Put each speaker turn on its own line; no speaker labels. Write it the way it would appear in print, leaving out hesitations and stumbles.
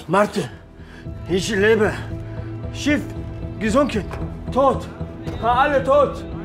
Martin, ich lebe. Schiff gesunken. Tot. Alle tot.